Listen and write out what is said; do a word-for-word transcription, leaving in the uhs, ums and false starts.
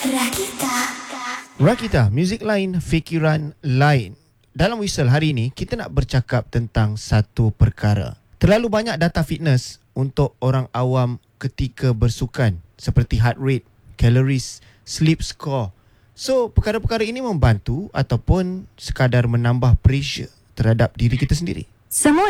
Rakita. Rakita, muzik lain, fikiran lain. Dalam Whistle hari ini, kita nak bercakap tentang satu perkara. Terlalu banyak data fitness untuk orang awam ketika bersukan, seperti heart rate, calories, sleep score. So, perkara-perkara ini membantu ataupun sekadar menambah pressure terhadap diri kita sendiri. Semua